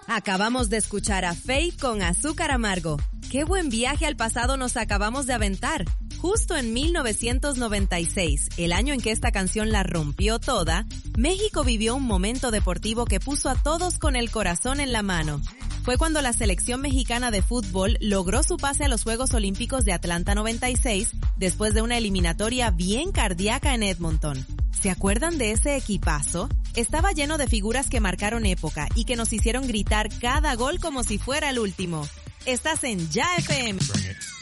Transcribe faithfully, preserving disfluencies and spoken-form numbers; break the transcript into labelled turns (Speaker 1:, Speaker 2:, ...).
Speaker 1: Acabamos de escuchar a Faith con Azúcar Amargo. ¡Qué buen viaje al pasado nos acabamos de aventar! Justo en mil novecientos noventa y seis, el año en que esta canción la rompió toda, México vivió un momento deportivo que puso a todos con el corazón en la mano. Fue cuando la selección mexicana de fútbol logró su pase a los Juegos Olímpicos de Atlanta noventa y seis después de una eliminatoria bien cardíaca en Edmonton. ¿Se acuerdan de ese equipazo? Estaba lleno de figuras que marcaron época y que nos hicieron gritar cada gol como si fuera el último. Estás en Ya F M.